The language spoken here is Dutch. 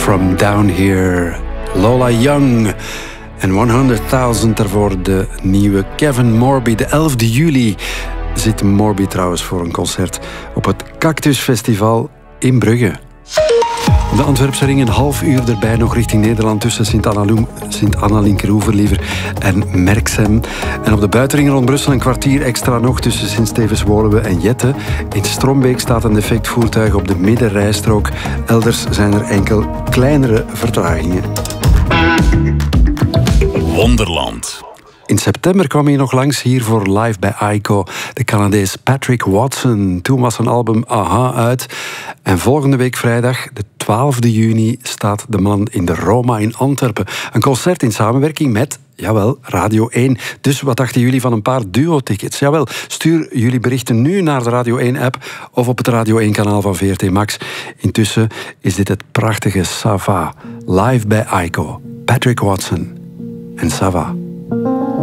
From Down Here, Lola Young. En 100.000 ervoor de nieuwe Kevin Morby. De 11e juli zit Morby trouwens voor een concert op het Cactus Festival in Brugge. De Antwerpse ring een half uur erbij nog richting Nederland tussen Sint-Anna-Linkeroever en Merksem. En op de buitenring rond Brussel een kwartier extra nog tussen Sint-Stevens-Woluwe en Jette. In Strombeek staat een defect voertuig op de middenrijstrook. Elders zijn er enkel kleinere vertragingen. Wonderland. In september kwam hij nog langs hier voor Live bij Aiko, de Canadees Patrick Watson. Toen was zijn album Aha uit. En volgende week vrijdag, de 12e juni, staat de man in de Roma in Antwerpen. Een concert in samenwerking met, jawel, Radio 1. Dus wat dachten jullie van een paar duo-tickets? Jawel, stuur jullie berichten nu naar de Radio 1-app of op het Radio 1-kanaal van VRT Max. Intussen is dit het prachtige Ça Va, live bij Aiko. Patrick Watson en Ça Va.